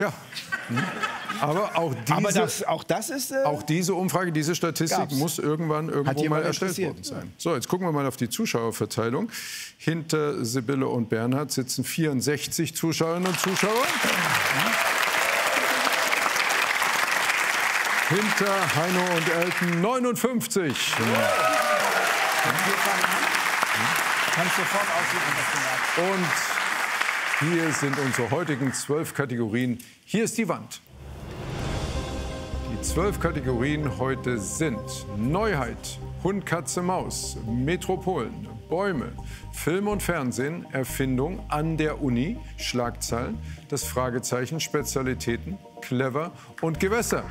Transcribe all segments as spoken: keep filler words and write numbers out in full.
Ja. Aber auch diese, Aber das, auch das ist... Äh, auch diese Umfrage, diese Statistik gab's. muss irgendwann irgendwo mal erstellt interessiert. worden sein. So, jetzt gucken wir mal auf die Zuschauerverteilung. Hinter Sibylle und Bernhard sitzen vierundsechzig Zuschauerinnen und Zuschauer. Hinter Heino und Elton neunundfünfzig. Kannst sofort aussuchen, was du magst. Und hier sind unsere heutigen zwölf Kategorien. Hier ist die Wand. Die zwölf Kategorien heute sind Neuheit, Hund, Katze, Maus, Metropolen, Bäume, Film und Fernsehen, Erfindung, an der Uni, Schlagzeilen, das Fragezeichen, Spezialitäten, Clever und Gewässer.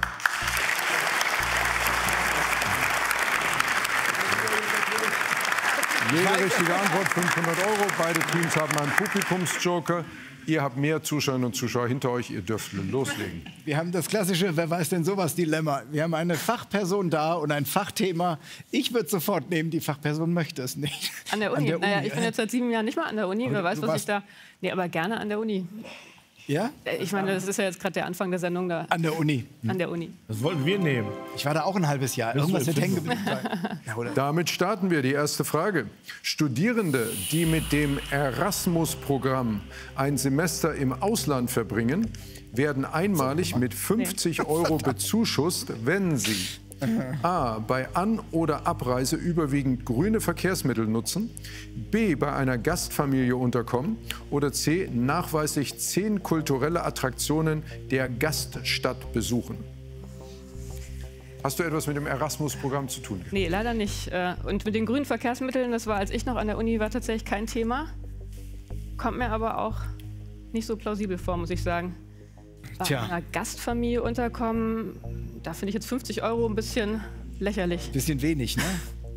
Jede richtige Antwort fünfhundert Euro. Beide Teams haben einen Publikumsjoker. Ihr habt mehr Zuschauerinnen und Zuschauer hinter euch. Ihr dürft loslegen. Wir haben das klassische Wer weiß denn sowas Dilemma. Wir haben eine Fachperson da und ein Fachthema. Ich würde sofort nehmen, die Fachperson möchte es nicht. An der Uni? An der Uni. Naja, ich bin jetzt seit sieben Jahren nicht mal an der Uni. Wer weiß, was ich da... Nee, aber gerne an der Uni. Ja? Ich meine, das ist ja jetzt gerade der Anfang der Sendung da. An der Uni. An der Uni. Das wollten wir nehmen. Ich war da auch ein halbes Jahr. Irgendwas wird hängen geblieben sein. Ja, damit starten wir. Die erste Frage. Studierende, die mit dem Erasmus-Programm ein Semester im Ausland verbringen, werden einmalig mit fünfzig Euro bezuschusst, wenn sie a. bei An- oder Abreise überwiegend grüne Verkehrsmittel nutzen, b. bei einer Gastfamilie unterkommen oder c. nachweislich zehn kulturelle Attraktionen der Gaststadt besuchen. Hast du etwas mit dem Erasmus-Programm zu tun? Nee, leider nicht. Und mit den grünen Verkehrsmitteln, das war, als ich noch an der Uni war, tatsächlich kein Thema. Kommt mir aber auch nicht so plausibel vor, muss ich sagen. Bei Tja. einer Gastfamilie unterkommen, da finde ich jetzt fünfzig Euro ein bisschen lächerlich. Bisschen wenig, ne?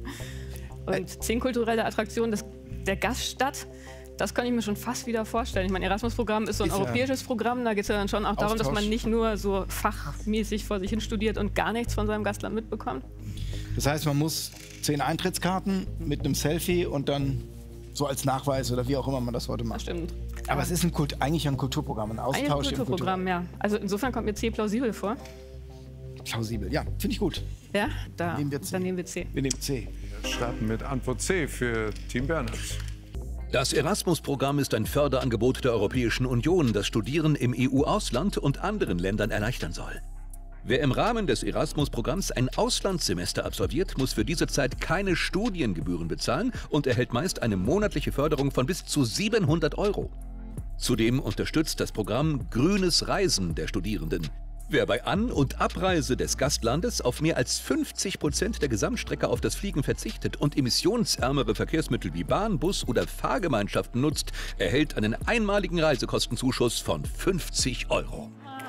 Und zehn kulturelle Attraktionen des, der Gaststadt, das kann ich mir schon fast wieder vorstellen. Ich meine, Erasmus-Programm ist so ein Ist ja europäisches Programm. Da geht es ja dann schon auch darum, dass Austausch. man nicht nur so fachmäßig vor sich hin studiert und gar nichts von seinem Gastland mitbekommt. Das heißt, man muss zehn Eintrittskarten mit einem Selfie und dann so als Nachweis oder wie auch immer man das heute Das macht. stimmt. Aber es ist ein Kult, eigentlich ein Kulturprogramm, ein Ein Austausch im Kulturprogramm, ja. Also insofern kommt mir C plausibel vor. Kultur. Plausibel, ja, finde ich gut. Ja, da, Nehmen wir C. dann nehmen wir C. Wir nehmen C. Wir starten mit Antwort C für Team Bernhard. Das Erasmus-Programm ist ein Förderangebot der Europäischen Union, das Studieren im E U-Ausland und anderen Ländern erleichtern soll. Wer im Rahmen des Erasmus-Programms ein Auslandssemester absolviert, muss für diese Zeit keine Studiengebühren bezahlen und erhält meist eine monatliche Förderung von bis zu siebenhundert Euro. Zudem unterstützt das Programm Grünes Reisen der Studierenden. Wer bei An- und Abreise des Gastlandes auf mehr als fünfzig Prozent der Gesamtstrecke auf das Fliegen verzichtet und emissionsärmere Verkehrsmittel wie Bahn, Bus oder Fahrgemeinschaften nutzt, erhält einen einmaligen Reisekostenzuschuss von fünfzig Euro.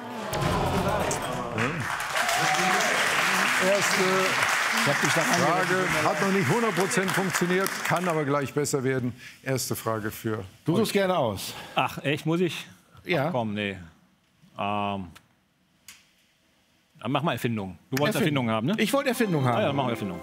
Erste Frage hat noch nicht hundert Prozent funktioniert, kann aber gleich besser werden. Erste Frage für... Du suchst gerne aus. Ach, echt, muss ich? Ja. Ach, komm, nee. Ähm, dann mach mal Erfindung. Du wolltest Erfindung, haben, ne? Ich wollte Erfindung haben. Ah, ja, dann machen wir Erfindung.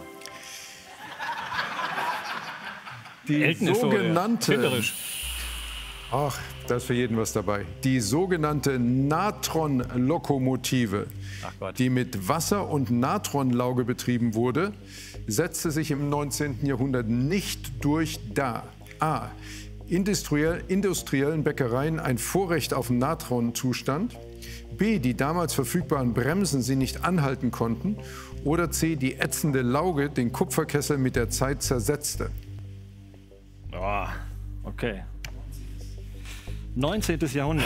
Die Elton ist so, sogenannte... erfinderisch. Ach, da ist für jeden was dabei. Die sogenannte Natron-Lokomotive, Ach Gott. die mit Wasser- und Natronlauge betrieben wurde, setzte sich im neunzehnten Jahrhundert nicht durch, da a. Industriell, industriellen Bäckereien ein Vorrecht auf Natronzustand, b. die damals verfügbaren Bremsen sie nicht anhalten konnten oder c. die ätzende Lauge den Kupferkessel mit der Zeit zersetzte. Oh, okay. neunzehntes Jahrhundert.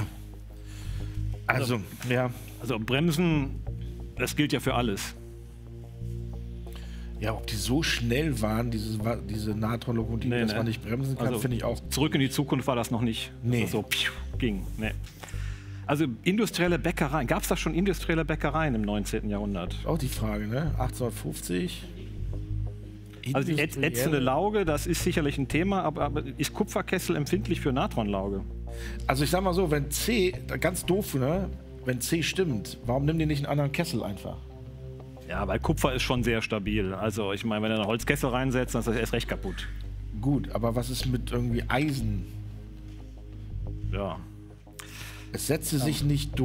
Also, ja. Also Bremsen, das gilt ja für alles. Ja, ob die so schnell waren, diese, diese Natron-Lokomotiven, Nee, dass nee. man nicht bremsen kann, Also, finde ich auch. Zurück in die Zukunft war das noch nicht. Nee. Dass das so piu, ging. Nee. Also industrielle Bäckereien. Gab es da schon industrielle Bäckereien im neunzehnten Jahrhundert? Auch die Frage, ne? achtzehnhundertfünfzig. Also die ätz- ätzende Lauge, das ist sicherlich ein Thema, aber, aber ist Kupferkessel empfindlich für Natronlauge? Also ich sag mal so, wenn C, ganz doof, ne? Wenn C stimmt, warum nimm dir nicht einen anderen Kessel einfach? Ja, weil Kupfer ist schon sehr stabil. Also ich meine, wenn du einen Holzkessel reinsetzt, dann ist das erst recht kaputt. Gut, aber was ist mit irgendwie Eisen? Ja. Es setzte sich nicht durch.